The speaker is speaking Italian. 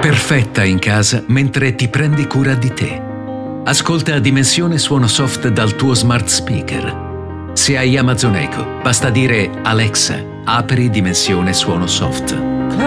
perfetta in casa mentre ti prendi cura di te. Ascolta Dimensione Suono Soft dal tuo smart speaker. Se hai Amazon Echo, basta dire Alexa, apri Dimensione Suono Soft.